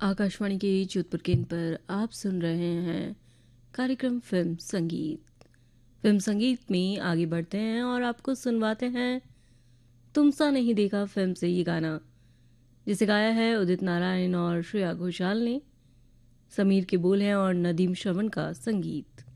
आकाशवाणी के जोधपुर केंद्र पर आप सुन रहे हैं कार्यक्रम फिल्म संगीत में आगे बढ़ते हैं और आपको सुनवाते हैं तुम सा नहीं देखा फिल्म से ये गाना जिसे गाया है उदित नारायण और श्रेया घोषाल ने। समीर के बोल हैं और नदीम श्रवण का संगीत।